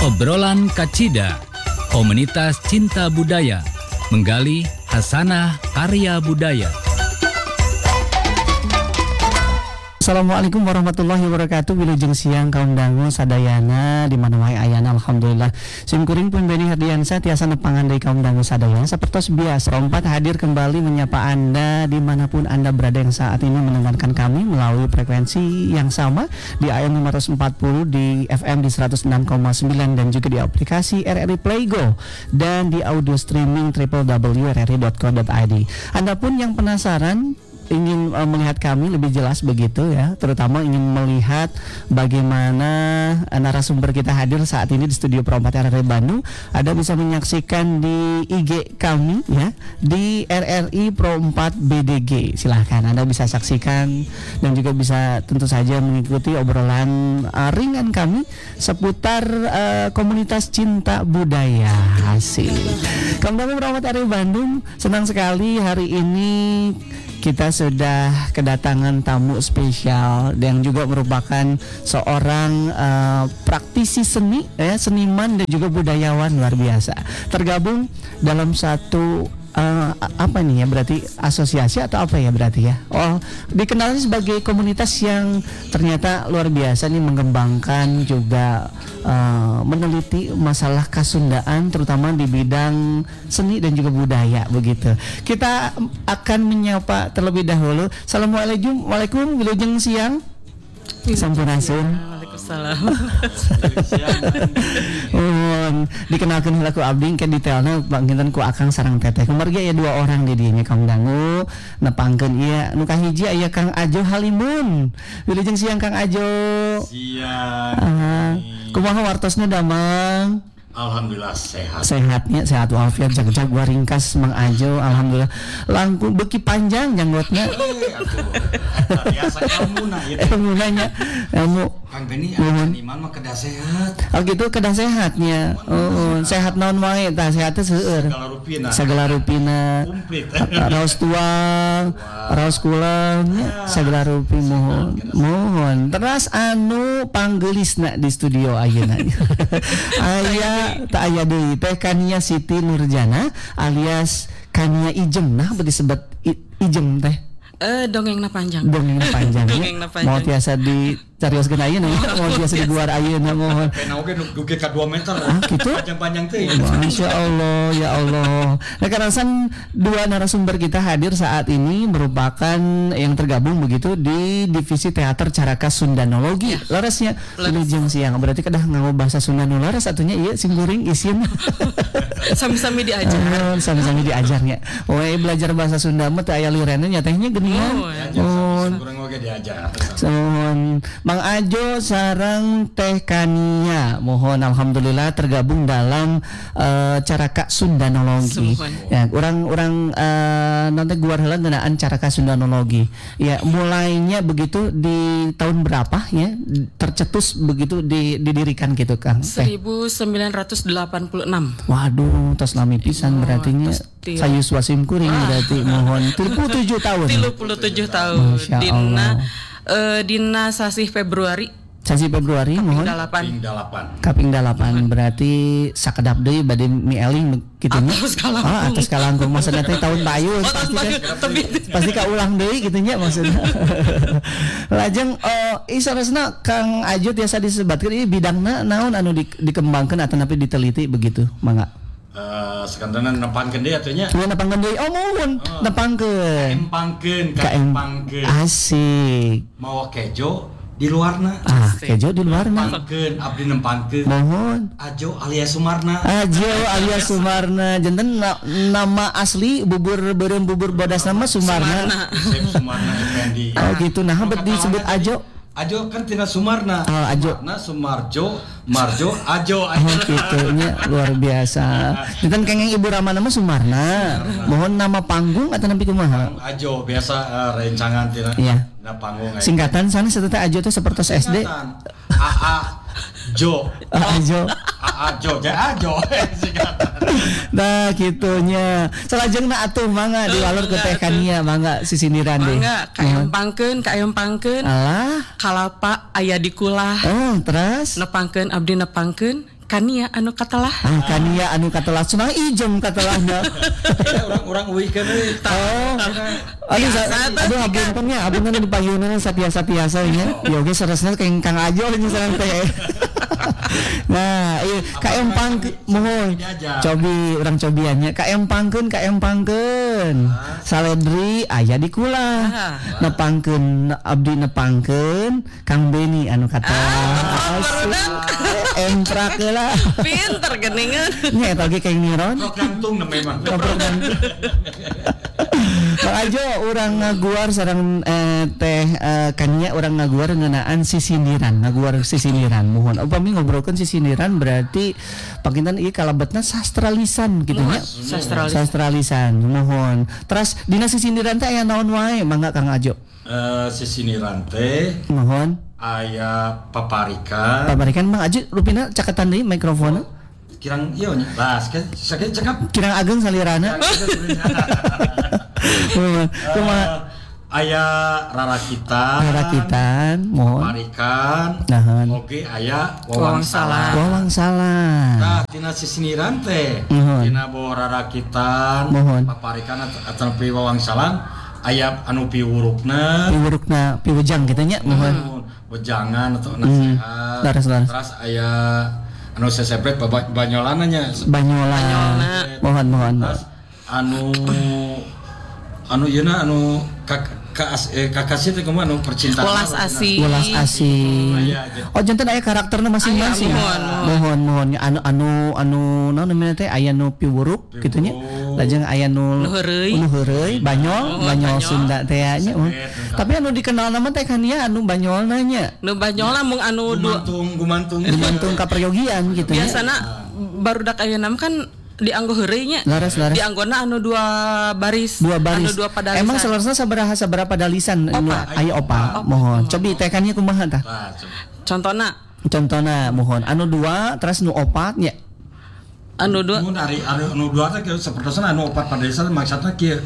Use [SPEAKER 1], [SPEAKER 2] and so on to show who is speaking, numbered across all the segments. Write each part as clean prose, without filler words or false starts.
[SPEAKER 1] Obrolan Kacida, komunitas cinta budaya, menggali hasanah karya budaya.
[SPEAKER 2] Assalamualaikum warahmatullahi wabarakatuh. Wilujeng siang kaum dangu sadayana di mana wae ayana alhamdulillah. Simkuring pun beni hadiansa tiasa nepangan dari kaum dangu sadayana seperti biasa Rompat hadir kembali menyapa Anda dimanapun Anda berada yang saat ini mendengarkan kami melalui frekuensi yang sama di AM 540 di FM di 106,9 dan juga di aplikasi RRI Playgo dan di audio streaming www.rri.co.id. Anda pun yang penasaran ingin melihat kami lebih jelas begitu ya, terutama ingin melihat bagaimana narasumber kita hadir saat ini di studio Pro 4 RRI Bandung, Anda bisa menyaksikan di IG kami ya, di RRI Pro 4 BDG. Silahkan Anda bisa saksikan dan juga bisa tentu saja mengikuti obrolan ringan kami seputar komunitas cinta budaya. Asik. Kamu Pro 4 RRI Bandung, senang sekali hari ini kita sudah kedatangan tamu spesial yang juga merupakan seorang praktisi seni, seniman dan juga budayawan luar biasa. Tergabung dalam satu apa nih ya, berarti asosiasi atau apa ya berarti ya? Oh, dikenal sebagai komunitas yang ternyata luar biasa nih, mengembangkan juga meneliti masalah Kasundaan terutama di bidang seni dan juga budaya begitu. Kita akan menyapa terlebih dahulu. Assalamualaikum, waalaikum, wilujeng siang. Sampurasun.
[SPEAKER 3] Waalaikumsalam.
[SPEAKER 2] Dikenalkan laku abdi ke detailnya bangkitan ku akang sarang teteh. Kemarga ya dua orang di dinya Kang Dangu nepangkeun ieu nu kahiji aya Kang Ajo Halimun. Wilujeng siang Kang Ajo.
[SPEAKER 4] Siang.
[SPEAKER 2] Kumaha wartosna damang?
[SPEAKER 4] Alhamdulillah sehat.
[SPEAKER 2] Sehatnya sehat walafiat jag gua ringkas Mang Ajo alhamdulillah. Langkung beuki panjang janggotna.
[SPEAKER 4] Biasa ilmuna ieu.
[SPEAKER 2] Ilmunanya ilmu
[SPEAKER 4] Kang Beni iman mah kedah sehat.
[SPEAKER 2] Oh gitu kedah sehatnya. Oh, sehat naon wae tah sehat teh seueur. Sagala rupina.
[SPEAKER 4] Komplit.
[SPEAKER 2] Raos tuang, raos kulang, sagala rupi mohon. Teras anu panggeulisna di studio ayeuna. Aya tak aya deui teh Kania Siti Nurjana alias Kania Ijem. Nah disebut Ijem teh.
[SPEAKER 3] Dongengna panjang.
[SPEAKER 2] Dongengna panjang.
[SPEAKER 3] Dongengna panjang.
[SPEAKER 2] Mau tiasa dicarioskeun ayeuna, mau tiasa di luar ayeuna mohon.
[SPEAKER 4] Pena oge nu duge ka 2 meter.
[SPEAKER 2] Gitu?
[SPEAKER 4] Panjang-panjang teh.
[SPEAKER 2] Masya Allah, ya Allah. Nah, kerasan dua narasumber kita hadir saat ini merupakan yang tergabung begitu di divisi teater Caraka Sundanologi. Larasnya wilujeng siang. Berarti kedah nganggo bahasa Sunda nu laras atunya ieu simkuring isin.
[SPEAKER 3] Sami-sami diajar.
[SPEAKER 2] Sami-sami diajarnya. We belajar bahasa Sunda mah teh aya lirena nya tehnya geuningan.
[SPEAKER 4] Simkuring oge diajar.
[SPEAKER 2] Mohon Mang Ajo sareng Teh Kania, mohon alhamdulillah tergabung dalam Caraka Sundanologi. Ya, orang nanti gua heula ngeunaan Caraka Sundanologi. Ya, mulainya begitu di tahun berapa ya? Tercetus begitu didirikan gitu Kang.
[SPEAKER 3] 1986.
[SPEAKER 2] Waduh, tos lami pisan berarti nya. Sayuswa simkuring berarti mohon 37 tahun.
[SPEAKER 3] 37 tahun.
[SPEAKER 2] Masya Allah.
[SPEAKER 3] Dina sasi Februari
[SPEAKER 2] mohon Kaping 8 berarti sakedap deui bade mieling kitu nya. Atas kalangkung maksudna teh tahun bayu pasti ka ulang deui kitu nya maksudna. Lajeng isaresna Kang Ajo tiasa disebutkeun ieu bidangna naon anu dikembangkeun atau napi diteliti begitu mangga.
[SPEAKER 4] Sekantana nepangkeun deui atunya.
[SPEAKER 2] Nepangkeun deui. Oh mohon nepangkeun.
[SPEAKER 4] Kaempangkeun.
[SPEAKER 2] Asik.
[SPEAKER 4] Mawa kejo di luarna.
[SPEAKER 2] Kejo di luarna.
[SPEAKER 4] Nepangkeun abdi nepangkeun.
[SPEAKER 2] Mohon.
[SPEAKER 4] Ajo alias Sumarna.
[SPEAKER 2] Ajo alias Sumarna. Janten nama asli bubur bodas nama Sumarna.
[SPEAKER 4] Sumarna Effendi.
[SPEAKER 2] Oh gitu. Nah, disebut Ajo.
[SPEAKER 4] Ajo kan tina Sumarna.
[SPEAKER 2] Ajo.
[SPEAKER 4] Sumarna, Marjo, Ajo.
[SPEAKER 2] Gitu nya luar biasa. Janten kengeng Ibu Rama nama Sumarna. Mohon nama panggung atau napi kumaha?
[SPEAKER 4] Ajo biasa rencangan tina.
[SPEAKER 2] Iya.
[SPEAKER 4] Na panggung.
[SPEAKER 2] Singkatan sana setelah Ajo itu seperti SD.
[SPEAKER 4] Jo.
[SPEAKER 2] Ajo.
[SPEAKER 4] Ajo.
[SPEAKER 2] Nah gitunya. Salajengna atuh mangga diwalur ke Teh Kania mangga sisiniran deui.
[SPEAKER 3] Mangga kaayam pangkeun.
[SPEAKER 2] Alah.
[SPEAKER 3] Kalapa aya di kulah.
[SPEAKER 2] Oh, terus
[SPEAKER 3] Nepangkeun abdi nepangkeun Kania anu katelah.
[SPEAKER 2] Kania anu katelah cenah ijem katelahna.
[SPEAKER 4] Orang weekend euy.
[SPEAKER 2] Oh. Aduh hapuntennya, hapunten di payunan satia-satiasa nya. Ya oge saresna ka Kang Ajo nya sareng teh. Nah, ieu ka empang mohon. Cobi urang cobiannya ka empangkeun. Saledri aya di kula. Nepangkeun abdi nepangkeun Kang Beni anu katelah. Emprak lah.
[SPEAKER 3] Pinter geningan.
[SPEAKER 2] Nya eta ge kayak niron.
[SPEAKER 4] Rok jantung na memang.
[SPEAKER 2] Bang Ajo urang ngaguar sareng teh Kania urang ngaguar ngeunaan sisindiran, mohon. Upami ngobrolkeun sisindiran berarti pakinten ieu kalebetna sastra lisan kitu nya. Sastra lisan, mohon. Terus dina sisindiran teh aya naon wae mangga Kang Ajo?
[SPEAKER 4] Sisindiran teh
[SPEAKER 2] mohon.
[SPEAKER 4] Aya paparikan.
[SPEAKER 2] Mang Ajo rupina caketan deui mikrofonna.
[SPEAKER 4] Kirang ieu nya. Las sakit cekap.
[SPEAKER 2] Kirang ageng salirana.
[SPEAKER 4] Aya rarakitan,
[SPEAKER 2] mohon.
[SPEAKER 4] Paparikan.
[SPEAKER 2] Nahan.
[SPEAKER 4] Oge aya wawangsalan. Nah, tina sisindiran teh, tina bawa rarakitan, paparikan atau wawangsalan, aya anu piwurukna,
[SPEAKER 2] piwujang kitu nya, mohon.
[SPEAKER 4] Wejangan atau nasihat. Terus aya anu sesepret banyolan nya.
[SPEAKER 2] Banyolan. Mohon.
[SPEAKER 4] Terus anu yeuna anu kakasih teh kumaha anu percintaan.
[SPEAKER 3] Welas asih.
[SPEAKER 2] Oh janten aya karakterna masing-masing. Mohon. Anu naon namanya teh aya nu piwuruk kitu nya. Lajeng aya nu heureuy, banyol Sunda teh nya. Tapi anu dikenal nama teh Kania anu banyolna nya.
[SPEAKER 3] Nu banyolna mung anu
[SPEAKER 2] gumantung kaprayogian kitu nya.
[SPEAKER 3] Biasana barudak ayeuna kan dianggo heureuy nya.
[SPEAKER 2] Laras.
[SPEAKER 3] Dianggona anu dua baris. Anu dua padalisan.
[SPEAKER 2] Emang seluruhnya sabaraha padalisan anu aya opa. Mohon. Cobi teh Kania kumaha tah? Contona mohon. Anu dua terus nu opat nya.
[SPEAKER 3] Anu dua.
[SPEAKER 4] Mun ari anu dua teh sapertosna anu opat padalisan maksudna kieu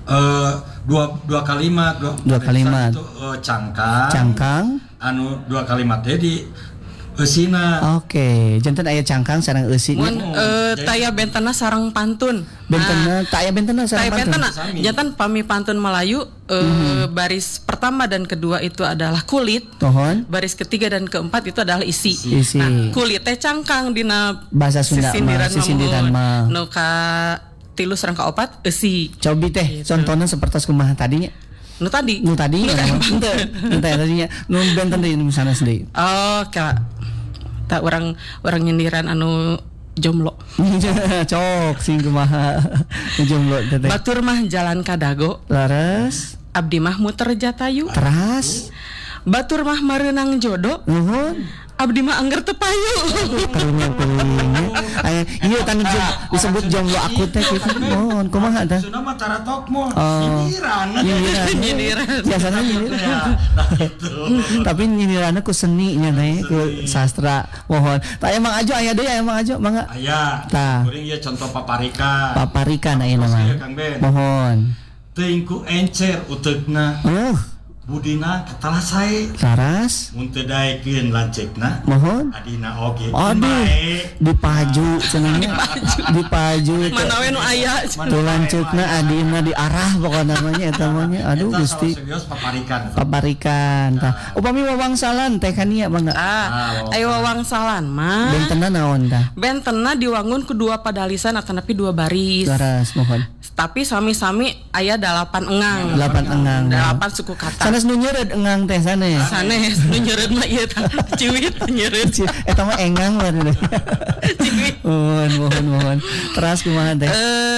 [SPEAKER 4] dua kalimat. Itu cangkang. Anu dua kalimat teh di eusina.
[SPEAKER 2] Oke, janten aya cangkang sareng eusi.
[SPEAKER 3] Mun taya bentena sareng pantun.
[SPEAKER 2] Bentena sareng pantun.
[SPEAKER 3] Janten pami pantun Melayu baris pertama dan kedua itu adalah kulit. Baris ketiga dan keempat itu adalah isi. Nah, kulit teh cangkang dina
[SPEAKER 2] bahasa Sunda sisindiran mah.
[SPEAKER 3] Nu ka 3 sareng ka 4 eusi.
[SPEAKER 2] Cobi teh contohna sapertos kumaha tadinya? Nu tadi. Henteu tadinya. Nu benten deui nu misalna deui.
[SPEAKER 3] Oh, tak orang nyindiran anu jomblo.
[SPEAKER 2] Cok sing kumaha jomblo teh.
[SPEAKER 3] Batur mah jalan ka dago.
[SPEAKER 2] Laras.
[SPEAKER 3] Abdi mah muter jatayu.
[SPEAKER 2] Teras.
[SPEAKER 3] Batur mah mareunang jodoh. Abdi mah angger teu payu.
[SPEAKER 2] Karunya. Aya ieu kan disebut jomblo akut teh kitu. Mohon kumaha tah?
[SPEAKER 4] Sunda mah taratok mah.
[SPEAKER 3] Nyindiran.
[SPEAKER 2] Biasana nyindiran. Tapi nyindiranna ku seni nya teh ku sastra. Mohon. Tah emang Ajo aya deui emang Ajo mangga.
[SPEAKER 4] Aya.
[SPEAKER 2] Tah.
[SPEAKER 4] Kuring ieu contoh paparikan.
[SPEAKER 2] Paparikan ayeuna mah. Mohon.
[SPEAKER 4] Teuing ku encer uteukna. Budina katalah sae.
[SPEAKER 2] Laras.
[SPEAKER 4] Mun teu daekeun lancekna.
[SPEAKER 2] Mohon.
[SPEAKER 4] Adina oge.
[SPEAKER 2] Aduh. Dipaju cenah nya. Dipaju teh.
[SPEAKER 3] Manawe nu aya.
[SPEAKER 2] Teu lanceukna adina diarah pokona namanya eta mah nya. Aduh Gusti. Paparikan. Tah. Upami wawangsalan teh Kania mangga.
[SPEAKER 3] Aya wawangsalan mah.
[SPEAKER 2] Bentenna naon tah?
[SPEAKER 3] Bentenna diwangun ku 2 padalisan atanapi 2 baris.
[SPEAKER 2] Laras mohon.
[SPEAKER 3] Tapi sami-sami aya 8 engang.
[SPEAKER 2] 8 engang.
[SPEAKER 3] 8 suku kata.
[SPEAKER 2] Sanes nu nyeureud engang teh sanes.
[SPEAKER 3] Sanes nu nyeureud mah ieu tah ciwit nyeureud.
[SPEAKER 2] Eta mah engang mah.
[SPEAKER 3] Ciwit.
[SPEAKER 2] Mohon. Teras kumaha teh?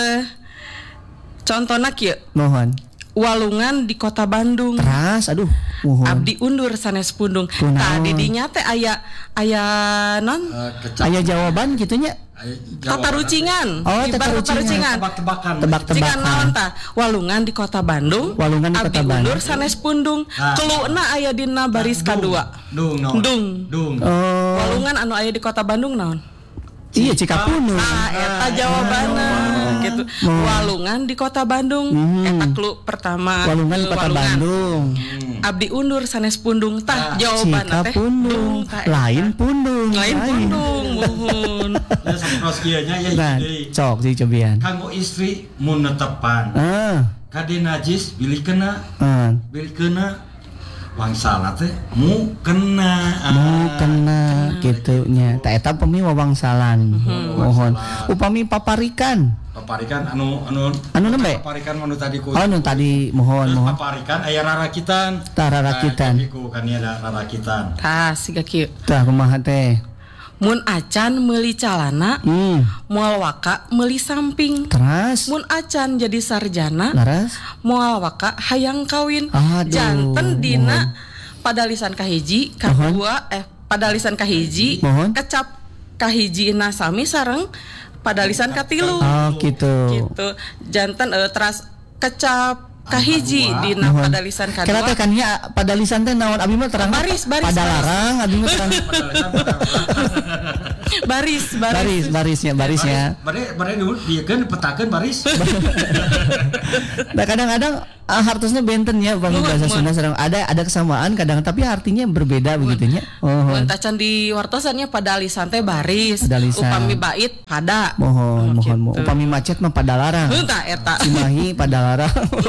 [SPEAKER 3] Contona kieu.
[SPEAKER 2] Mohon.
[SPEAKER 3] Walungan di Kota Bandung.
[SPEAKER 2] Teras aduh. Mohon.
[SPEAKER 3] Abdi undur sanes pundung. Tadi dinya teh aya non?
[SPEAKER 2] Aya jawaban kitu nya.
[SPEAKER 3] Tata rucingan.
[SPEAKER 2] Oh, tata rucingan.
[SPEAKER 3] Tebak-tebakan naon tah? Walungan di Kota Bandung. Abdi undur sanes pundung. Keluna aya dina baris kadua.
[SPEAKER 4] Dung.
[SPEAKER 3] Walungan anu aya di Kota Bandung naon?
[SPEAKER 2] Iya Cikapundung.
[SPEAKER 3] Eta jawabanna gitu. Walungan di Kota Bandung. Eta clue pertama.
[SPEAKER 2] Walungan di Kota Bandung.
[SPEAKER 3] Abdi undur sanes pundung tah jawabanna teh.
[SPEAKER 2] Cikapundung. Lain pundung.
[SPEAKER 3] Mohon.
[SPEAKER 4] Ya sampros kieu nya ya.
[SPEAKER 2] Nah, cok di cobian.
[SPEAKER 4] Kanggo istri mun netepan. Kade najis bilih kena. Bilih kena wangsala teh mu kena gitu nya ta eta upami wawangsalan mohon upami paparikan anu
[SPEAKER 2] nembe
[SPEAKER 4] paparikan anu tadi ku
[SPEAKER 2] anu tadi mohon
[SPEAKER 4] paparikan aya rarakitan ku kan ada rarakitan
[SPEAKER 3] tah siga kieu
[SPEAKER 2] tah kumaha teh
[SPEAKER 3] mun acan meuli calana moal waka meuli samping
[SPEAKER 2] teras
[SPEAKER 3] mun acan jadi sarjana
[SPEAKER 2] laras
[SPEAKER 3] moal waka hayang kawin janten dina padalisan kahiji kadua padalisan kahiji kecap kahiji na sami sareng padalisan katilu
[SPEAKER 2] gitu
[SPEAKER 3] janten teras kecap kahiji dina padalisan kadua
[SPEAKER 2] kira teh kan nya padalisan teh naon abi mah terang
[SPEAKER 3] baris
[SPEAKER 2] padalarang abi mah terang barisnya
[SPEAKER 4] bare dulu diekeun petakeun baris
[SPEAKER 2] nah kadang-kadang hartosna benten ya bang bahasa Sunda sareng ada kesamaan kadang tapi artinya berbeda begitu nya
[SPEAKER 3] mun tacan di wartosannya padalisan teh baris upami bait pada
[SPEAKER 2] mohon upami macet mah padalarang
[SPEAKER 3] hentah eta
[SPEAKER 2] Cimahi padalarang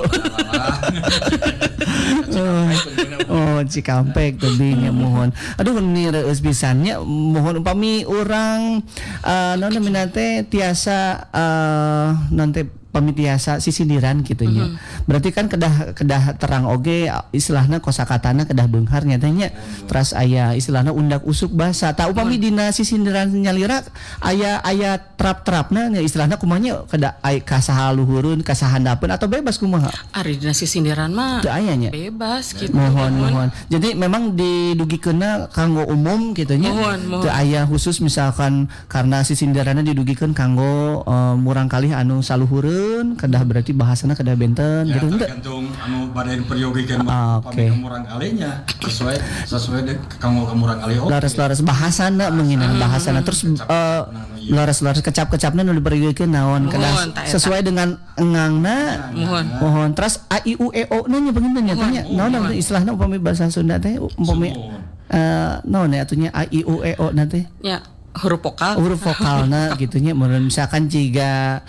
[SPEAKER 2] Cikampek tadinya mohon aduh ini reus pisannya mohon upami urang naon namina teh tiasa nanti pamitiasa sisindiran gitunya. Berarti kan kedah terang oge istilahna kosakatana kedah beunghar nyatanya. Terus aya istilahna undak usuk basa. Ta upami dina sisindiran nyalira aya trap-trapna nya istilahna kumanya kedah aya kasaha luhurun, kasaha handapeun atau bebas kumaha?
[SPEAKER 3] Ari dina sisindiran mah
[SPEAKER 2] teu aya nya.
[SPEAKER 3] Bebas gitu.
[SPEAKER 2] Mohon. Jadi memang didugikeunna kanggo umum gitunya. Teu aya khusus misalkan karena sisindiranna didugikeun kanggo murang kalih anu saluhureun kedah berarti bahasana kedah benten
[SPEAKER 4] ya,
[SPEAKER 2] gitu henteu
[SPEAKER 4] tergantung anu bade periogikeun pami murang kalinya sesuai kanggo murang kali
[SPEAKER 2] laras bahasana menginang bahasana terus laras kecap-kecapna nu diperigikeun naon kedah sesuai dengan engangna mohon terus a i u e o nya begitu nya tanya naon istilahna upami bahasa Sunda teh upami naon ya atunya a i u e o na teh
[SPEAKER 3] ya huruf
[SPEAKER 2] vokalna gitunya mun misalkan jiga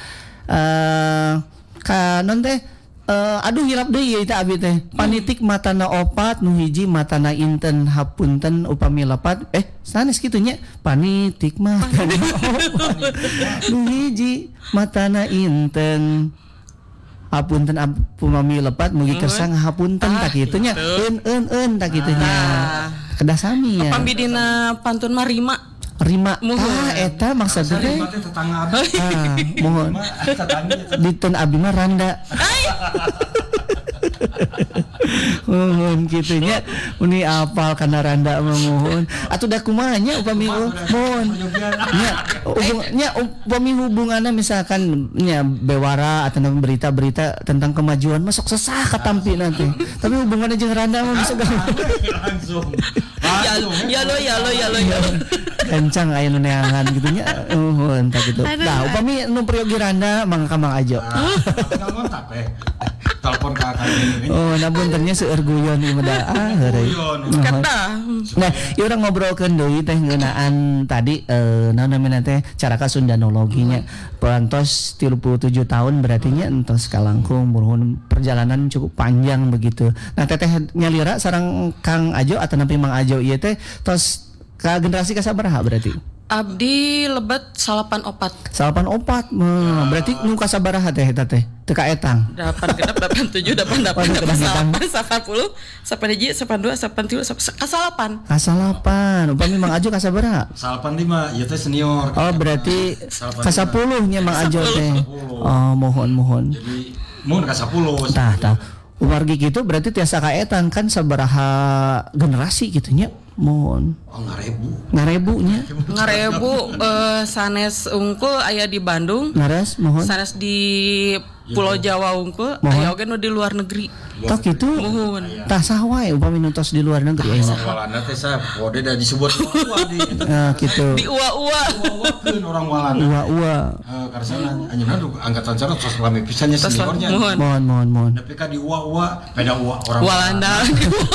[SPEAKER 2] kanon teh aduh hilap deui eta abi teh panitik matana opat nu hiji matana inten hapunten upami lepat sanes kitu nya panitik matana opat nu hiji matana inten hapunten upami lepat mugi kersang hapunten tak kitu nya eun tak kitu nya kedah sami nya
[SPEAKER 3] upami dina pantun mah
[SPEAKER 2] rima eta maksudna teh
[SPEAKER 4] tetangga
[SPEAKER 2] mohon diten abi mah randa mohon kitu nya uni apal kana randa mah mohon atuh da kumaha nya upami mohon nya upami hubunganna misalkan nya bewara atau berita-berita tentang kemajuan mah sok sesah katampi nanti tapi hubunganna jeung randa mah bisa
[SPEAKER 4] langsung
[SPEAKER 3] ya lo
[SPEAKER 2] kencang aya nu neangan gitu nya entah gitu nah upami nu priogi randa mangka Mang Ajo
[SPEAKER 4] ngontak telepon ka kakak
[SPEAKER 2] nah buntennya seueur guyon ieu mah heureuy nah ieu urang ngobrolkeun deui teh ngeunaan tadi naon namina teh caraka sundanologinya pantos 37 tahun berarti nya entos kalangkung muruhun perjalanan cukup panjang begitu nah teteh nyalira sareng Kang Ajo atau napi Mang Ajo ieu teh tos ka generasi kasabaraha berarti?
[SPEAKER 3] Abdi lebet 84.
[SPEAKER 2] Berarti nu kasabaraha teh eta teh? Teu ka etang.
[SPEAKER 3] 8 genep 87 88 90 91 92 93 kasalapan.
[SPEAKER 2] Upami Mang Ajo kasabaraha?
[SPEAKER 4] 85 ieu teh senior.
[SPEAKER 2] Oh berarti ka 10 nya Mang Ajo teh. Oh mohon.
[SPEAKER 4] Jadi mun ka 10.
[SPEAKER 2] Tah. Umargi gitu berarti tiasa ka etang kan sabaraha generasi gitu nya. Mohon. Ngarebu
[SPEAKER 3] sanes unggul aya di Bandung.
[SPEAKER 2] Ngaras mohon.
[SPEAKER 3] Sanes di Pulau Jawa unggul aya oge nu di luar negeri.
[SPEAKER 2] Tok kitu. Tah saha wae upami nu tos di luar negeri ayeuna.
[SPEAKER 4] Walanda teh sa kode da disebut uwa di.
[SPEAKER 2] Kitu.
[SPEAKER 3] Di uwa-uwa.
[SPEAKER 4] Uwa-uwakeun orang Walanda.
[SPEAKER 2] Uwa-uwa.
[SPEAKER 4] Karena anjeunna angkatan cara tos lami pisannya seniornya.
[SPEAKER 2] Mohon.
[SPEAKER 4] Tapi ka di uwa-uwa beda uwa orang
[SPEAKER 3] Walanda.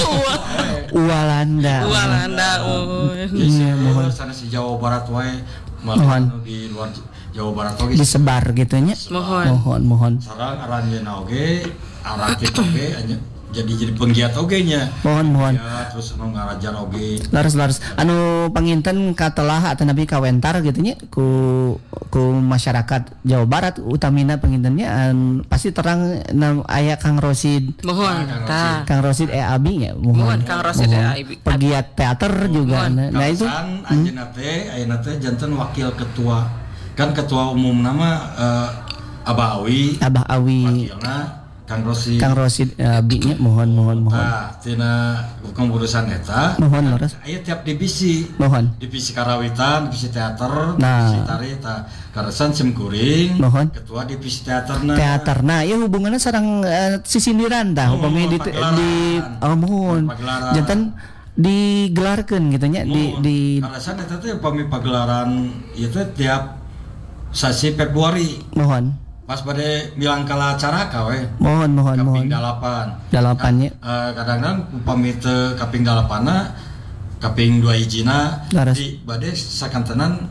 [SPEAKER 2] Walanda.
[SPEAKER 4] Iya, mohon sana si Jawa Barat wae. Mohon di luar Jawa Barat oge
[SPEAKER 2] disebar gitu nya. Mohon.
[SPEAKER 4] Sareng aranjeunna oge, arah kitu oge jadi penggiat oge nya.
[SPEAKER 2] Mohon.
[SPEAKER 4] Ya, terus anu ngarajar oge.
[SPEAKER 2] Laras. Anu panginten katelah atawa nabi kawentar gitu nya ku masyarakat Jawa Barat utamina pangintennya pasti terang aya Kang Rosid.
[SPEAKER 3] Mohon.
[SPEAKER 2] Kang Rosid Abi ya.
[SPEAKER 3] Mohon Kang Rosid Abi.
[SPEAKER 2] Pegiat teater juga. Nah itu
[SPEAKER 4] anjeunna teh ayeuna teh janten wakil ketua. Kan ketua umum nama Abah Awi. Wakilna Kang Rosid Abi-nya mohon. Nah, tina kepengurusan eta.
[SPEAKER 2] Mohon laras.
[SPEAKER 4] Aya tiap divisi.
[SPEAKER 2] Mohon.
[SPEAKER 4] Divisi karawitan, divisi teater, divisi tari eta. Karesan Simkuring.
[SPEAKER 2] Mohon.
[SPEAKER 4] Ketua divisi teaterna.
[SPEAKER 2] Teaterna ieu hubunganna sareng sisindiran tah upami di mohon. Janten digelarkeun gitu nya di
[SPEAKER 4] Karesan eta teh upami pagelaran ieu teh tiap sasi Februari.
[SPEAKER 2] Mohon.
[SPEAKER 4] Pas bade milang kala acara ka we.
[SPEAKER 2] Mohon.
[SPEAKER 4] Kaping 8.
[SPEAKER 2] 8 nya.
[SPEAKER 4] Kadang-kadang upami teu kaping 8na, kaping 2 hijina di bade sakantenan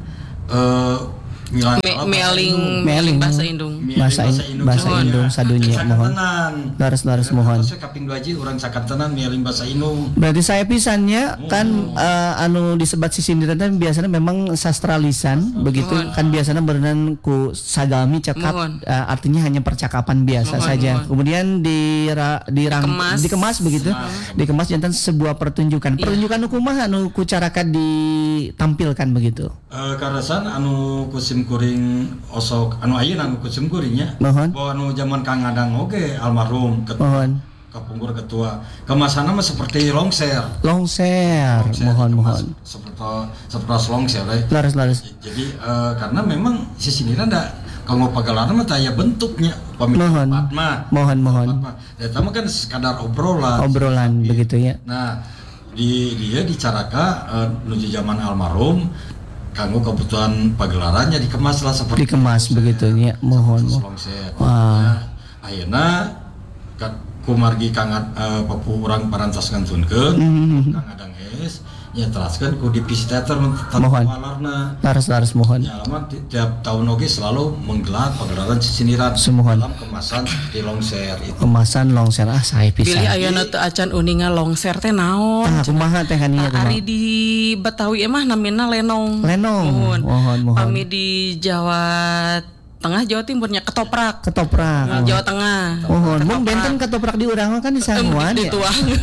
[SPEAKER 4] milang
[SPEAKER 3] meling bahasa Indung.
[SPEAKER 2] Bahasa Indung sadunya mohon. Laras mohon.
[SPEAKER 4] Terus kaping 2 hiji urang sakantenan meling bahasa Indung.
[SPEAKER 2] Berarti saya pisannya kan anu disebat sisindiran teh biasanya memang sastra lisan begitu kan biasanya berenang ku sagami cekap artinya hanya percakapan biasa saja. Kemudian dikemas begitu. Dikemas jantan sebuah pertunjukan. Pertunjukan kumaha anu ku carakan ditampilkan begitu.
[SPEAKER 4] Karasan anu kusim kuring osok anu ayeuna anu kusim kuringnya. Bahwa anu zaman Kang Adang oge almarhum ketua. Kapungkur ketua. Kemasanna mah seperti longser. Mohon. Seperti longser.
[SPEAKER 2] Laras.
[SPEAKER 4] Jadi karena memang sisindiran da kanggo pagelaran mah aya bentuknya. Mohon. Eta mah kan sekadar obrolan
[SPEAKER 2] begitu ya.
[SPEAKER 4] Nah, dia dicaraka menuju zaman almarhum kanggo kebutuhan pagelarannya dikemas lah seperti
[SPEAKER 2] begitu ya. Mohon.
[SPEAKER 4] Nah, ayeuna kumargi Kang papu urang parantos ngantunkeun Kang Adang es nya teraskeun ku divisi teater
[SPEAKER 2] walarna. Laras mohon.
[SPEAKER 4] Ya lama tiap tahun oge selalu menggelar pagelaran sisindiran dalam kemasan seperti longser itu.
[SPEAKER 2] Kemasan longser sae pisan.
[SPEAKER 3] Pilih ayeuna teu acan uningan longser teh naon?
[SPEAKER 2] Kumaha teh kan ieu
[SPEAKER 3] Ari di Betawi mah namina lenong.
[SPEAKER 2] Mohon.
[SPEAKER 3] Kami di Jawa Tengah Jawa Timurnya ketoprak. Jawa Tengah.
[SPEAKER 2] Mun benten ketoprak di urang kan di Sanguan ya.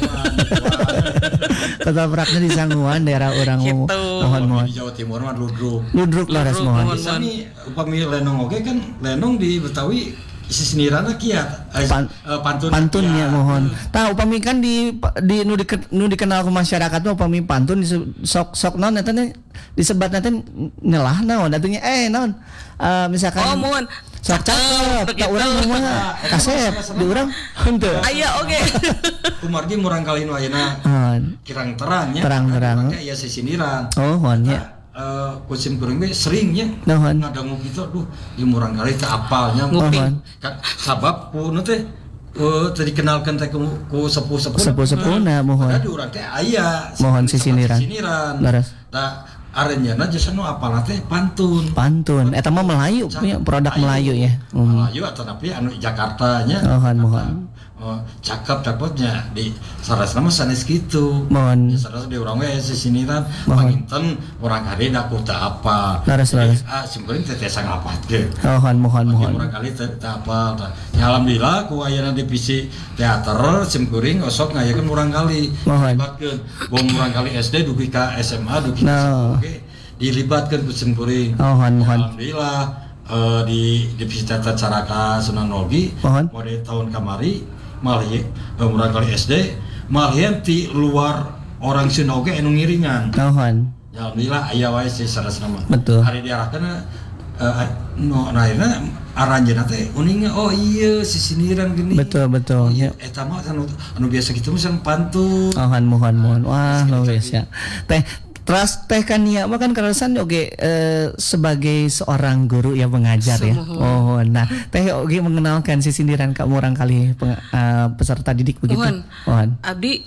[SPEAKER 2] Ketopraknya di Sanguan daerah urang. Mohon.
[SPEAKER 4] Di Jawa Timur mah
[SPEAKER 2] ludruk laras mohon.
[SPEAKER 4] Sami upami lenong oge kan lenong di Betawi sisindiranna kiat
[SPEAKER 2] pantunnya mohon. Tah upami kan di nu dikenal ke masyarakat mah upami pantun sok naon eta disebat nanti nyelah naon atunya naon misalkan
[SPEAKER 3] mohon
[SPEAKER 2] sok cakep tak urang mah kasep di urang henteu
[SPEAKER 3] aya oge
[SPEAKER 4] kumargi murang kali nu ayeuna kirang terangnya make aya sisindiran
[SPEAKER 2] mohon nya
[SPEAKER 4] kusim kuring we seringnya ngadangu kitu aduh ieu murang kali teh apalnya
[SPEAKER 2] mohon
[SPEAKER 4] sabab ku teh tadi kenalkan teh ku sepuh-sepuhna
[SPEAKER 2] mohon
[SPEAKER 4] ada urang teh aya
[SPEAKER 2] mohon sisindiran laras
[SPEAKER 4] tah arenjana jasa nu apalna teh pantun
[SPEAKER 2] eta mah Melayu produk Melayu ya
[SPEAKER 4] Melayu atau tapi anu Jakarta nya
[SPEAKER 2] mohon
[SPEAKER 4] cakep dapatnya di sarasna mah sanes kitu
[SPEAKER 2] mohon
[SPEAKER 4] saras di urang we sisindiran panginten urang kali da ku teu apa
[SPEAKER 2] laras
[SPEAKER 4] simkuring teh tiasa ngapatkeun
[SPEAKER 2] mohon
[SPEAKER 4] urang kali teu apa ya alhamdulillah ku ayeuna divisi teater simkuring osok ngayakeun urang kali libatkeun bom urang kali SD dugi ka SMA dugi ka dilibatkeun ku simkuring alhamdulillah di divisi teater Caraka Sunan Nogi pada tahun kamari malih urang kali SD malih ti luar orang Sinoge anu ngiringan. Ya alhamdulillah aya wae si sarasna mah.
[SPEAKER 2] Betul.
[SPEAKER 4] Hari diarahkeun akhirnya aranjeun teh uningnya oh iya sisindiran gini.
[SPEAKER 2] Betul.
[SPEAKER 4] Oh, iya eta mah anu biasa kitu mah pantun.
[SPEAKER 2] Mohon. Wah, luar biasa. Terus teh Kania mah kan karasan oge sebagai seorang guru ya mengajar ya. Oh, nah teh oge mengenalkan sisindiran ka urang kali peserta didik begitu.
[SPEAKER 3] Mohon. Abdi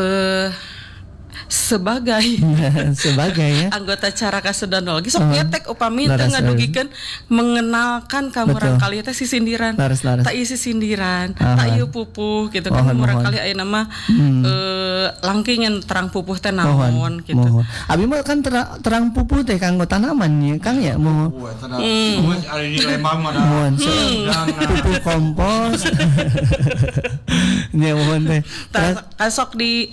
[SPEAKER 3] sebagai
[SPEAKER 2] ya
[SPEAKER 3] anggota Caraka Sundanologi sok ngetek upami teu ngadugikeun mengenalkan ka urang kali teh sisindiran. Tak ieu sisindiran, tak ieu pupuh gitu kan urang kali ayeuna mah langkingan terang pupuh teh naon gitu.
[SPEAKER 2] Abi mah kan terang pupuh teh kanggo tanaman ya Kang ya mau.
[SPEAKER 4] Ari di Lembang mah
[SPEAKER 2] pupuh kompos. Ya mohon teh.
[SPEAKER 3] Sok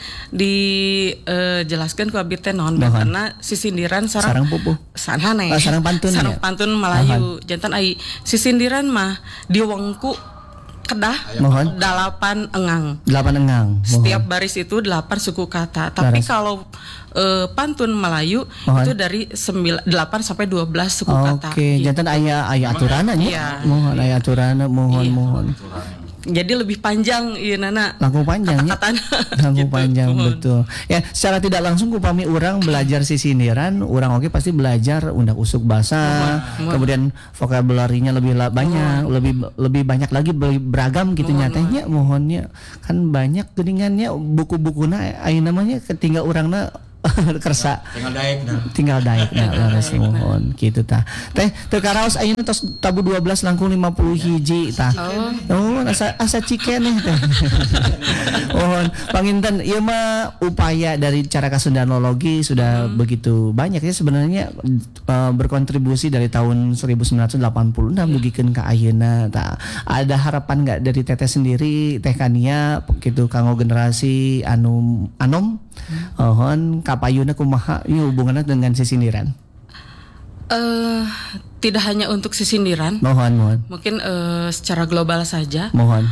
[SPEAKER 3] jelaskan ku abdi teh naon karena sisindiran sareng
[SPEAKER 2] pupuh.
[SPEAKER 3] Sareng
[SPEAKER 2] pantun.
[SPEAKER 3] Sareng pantun Melayu. Jantan ai sisindiran mah diwengku kedah 8 engang.
[SPEAKER 2] 8 engang.
[SPEAKER 3] Setiap baris itu 8 suku kata. Tapi kalau pantun Melayu itu dari 8 sampai 12 suku kata.
[SPEAKER 2] Oke, jantan aya aturanna nya. Mohon aya aturanna mohon.
[SPEAKER 3] Jadi lebih panjang ieu nana.
[SPEAKER 2] Langkung panjang ya. Langkung panjang betul. Ya, secara tidak langsung upami urang belajar sisindiran, urang oge pasti belajar undak usuk basa, kemudian vokabularinya lebih banyak, lebih banyak lagi beragam gitu nyatanya mohonnya. Kan banyak geuningannya buku-bukuna aya namanya ketinggal urangna kersa tinggal daek laras mohon gitu tah teh teu karaos ayeuna tos tabu 12 langkung 50 hiji tah asa cikeneh teh mohon panginten ieu mah upaya dari Caraka Sundanologi sudah begitu banyak ya sebenarnya berkontribusi dari tahun 1986 dugikeun ka ayeuna tah ada harapan enggak dari teteh sendiri teh Kania gitu kanggo generasi anom kapayuna kumaha ieu hubunganna dengan sisindiran?
[SPEAKER 3] Tidak hanya untuk sisindiran.
[SPEAKER 2] Mohon.
[SPEAKER 3] Mungkin secara global saja.
[SPEAKER 2] Mohon.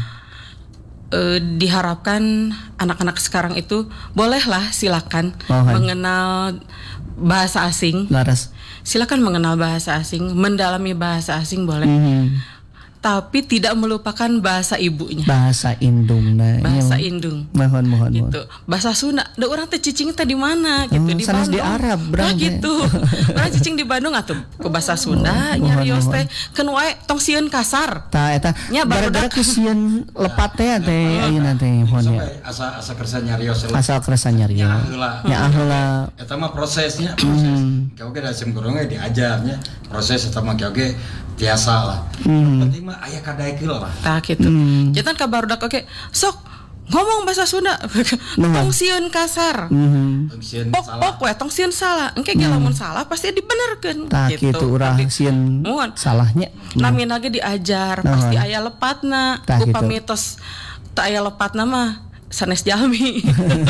[SPEAKER 3] Diharapkan anak-anak sekarang itu bolehlah silakan mengenal bahasa asing.
[SPEAKER 2] Laras.
[SPEAKER 3] Silakan mengenal bahasa asing, mendalami bahasa asing boleh. Tapi tidak melupakan bahasa ibunya.
[SPEAKER 2] Bahasa indungna.
[SPEAKER 3] Bahasa indung.
[SPEAKER 2] Mohon.
[SPEAKER 3] Gitu. Bahasa Sunda. Da urang teh cicing teh di mana gitu di Bandung.
[SPEAKER 2] Di Arab berang
[SPEAKER 3] gitu. Urang cicing di Bandung atuh ku bahasa Sunda nyarios teh keun wae tong sieun kasar.
[SPEAKER 2] Tah eta gara-gara ku sieun lepat teh ayeuna teh mohon ya.
[SPEAKER 4] Asa kersa nyarios.
[SPEAKER 2] Asal kersa nyarios. Nya heula.
[SPEAKER 4] Eta mah prosesnya. Kau ge da sim gurung ge diajarnya. Proses eta mah ge tiasa lah. Penting mah aya kadaekeul lah.
[SPEAKER 3] Tah kitu. Jantan ka barudak oke sok ngomong bahasa Sunda. Tong sieun kasar. Pok we tong sieun salah. Engke ge lamun salah pasti dibenerkeun.
[SPEAKER 2] Tah kitu urang sieun salahnya.
[SPEAKER 3] Namina ge diajar pasti aya lepatna. Upami tos teu aya lepatna mah sanes jalmi.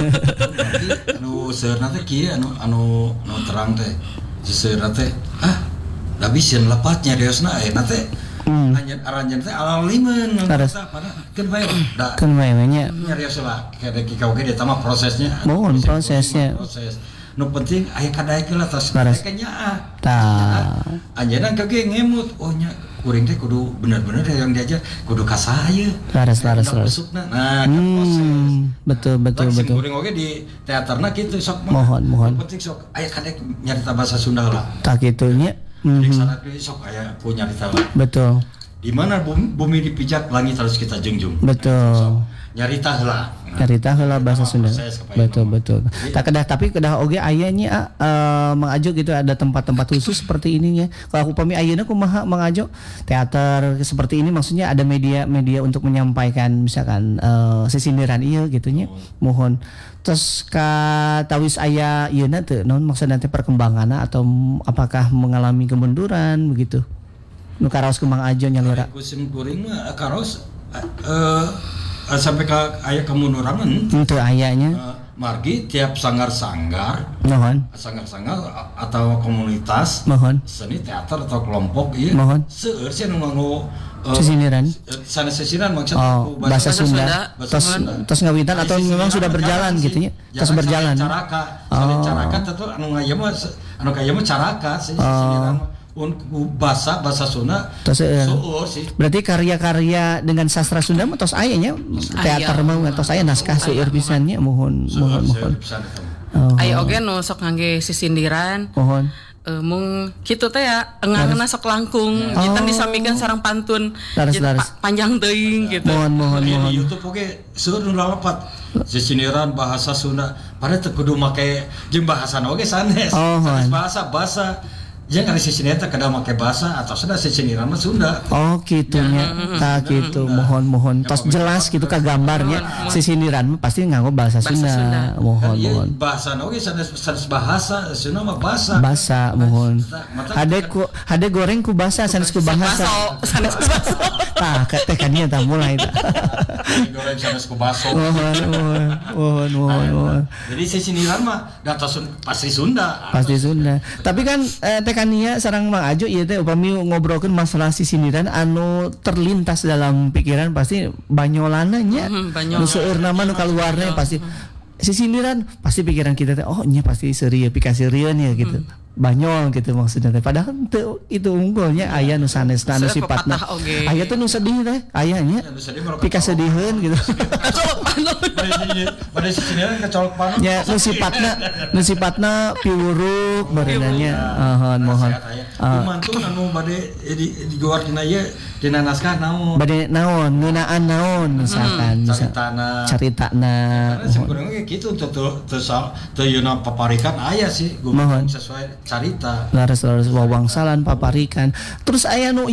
[SPEAKER 4] Anu seurna teh kieu anu terang teh. Seurna teh da bisa lepatnya reosna ayeuna teh aranjeun teh alalimeun keun bae da
[SPEAKER 2] keun bae nya
[SPEAKER 4] nyarios lah kada ki kau ge eta mah prosesnya proses nu penting aya kadaekeun lah tos kanya tah anjeunna kau ge ngemut oh nya kuring teh kudu bener-bener yang diajar kudu kasaya
[SPEAKER 2] laras
[SPEAKER 4] nah proses
[SPEAKER 2] betul
[SPEAKER 4] kuring oge di teaterna kitu sok
[SPEAKER 2] mohon
[SPEAKER 4] penting sok aya kadaek nyarita bahasa Sunda lah
[SPEAKER 2] tah kitu nya
[SPEAKER 4] sangat sok aya ku nyarita lah
[SPEAKER 2] betul
[SPEAKER 4] di mana bumi dipijak langit harus kita junjung
[SPEAKER 2] betul
[SPEAKER 4] nyarita heula
[SPEAKER 2] bahasa Sunda betul tapi kedah oge aya nya mengajo gitu ada tempat-tempat khusus seperti ininya kalau upami ayeuna kumaha mengajo teater seperti ini maksudnya ada media untuk menyampaikan misalkan sisindiran ieu gitu nya mohon terus ka tawis aya ieuna teu naon maksudna teh perkembanganna atau apakah mengalami kemunduran begitu nu karaos kumaha ajo nyalura
[SPEAKER 4] kusim kuring mah karaos sampai ka aya kemunduran
[SPEAKER 2] teu ayanya
[SPEAKER 4] margi tiap sanggar-sanggar atau komunitas seni teater atau kelompok ieu seueur sia nu
[SPEAKER 2] sisindiran
[SPEAKER 4] sanes sisindiran maksudna
[SPEAKER 2] bahasa Sunda tos ngawitan atau memang sudah berjalan gitu nya tos berjalan
[SPEAKER 4] caraka tentu anu ngaya mah caraka sisindiran bahasa Sunda seueur sih.
[SPEAKER 2] Berarti karya-karya dengan sastra Sunda mah tos aya nya teater mah tos aya naskah seueur pisan nya mohon.
[SPEAKER 3] Aya oge nu sok ngangge sisindiran.
[SPEAKER 2] Mohon.
[SPEAKER 3] Mung kitu teh ya engangna sok langkung kita disampingkan sareng pantun panjang teuing gitu.
[SPEAKER 2] Mohon.
[SPEAKER 4] Di YouTube oge seueur nu lalapat sisindiran bahasa Sunda pada teu kudu make jeung bahasana oge sanes. Bahasa jeung ari sisindiran teh kada make bahasa atau sudah sisindiran mah Sunda.
[SPEAKER 2] Oh kitunya. Tah kitu mohon. Tos jelas gitu ka gambarnya sisindiran mah pasti nganggo bahasa Sunda. Mohon.
[SPEAKER 4] Bahasa oge sanes bahasa Sunda mah bahasa.
[SPEAKER 2] Bahasa mohon. Hade goreng ku bahasa sanes ku bahasa. Tah teh kan ieu tah mulai tah.
[SPEAKER 4] Goreng sanes ku baso.
[SPEAKER 2] Mohon.
[SPEAKER 4] Jadi sisindiran mah data pasti Sunda.
[SPEAKER 2] Pasti Sunda. Tapi kan Kania sareng Mang Ajo ieu teh upami ngobrolkeun masalah sisindiran anu terlintas dalam pikiran pasti banyolana nya. Nu seueurna mah nu kaluarna pasti sisindiran pasti pikiran kita teh oh nya pasti seurieu pikasirieun ya gitu. Banyol gitu maksudnya teh padahal itu unggulnya aya nu sanesna anu sifatna aya teh nu sedih teh aya nya pikasediheun gitu.
[SPEAKER 4] Pada sisindiran kecolok panon
[SPEAKER 2] ya nu sifatna piwuruk barenanya mohon
[SPEAKER 4] mantun anu bade digoar dina ieu dina naskah naon
[SPEAKER 2] bade naon ngeunaan naon misalkan caritana
[SPEAKER 4] sebenarnya kitu teu yeuna paparikan aya sih sesuai carita
[SPEAKER 2] laras wawangsalan paparikan terus aya nu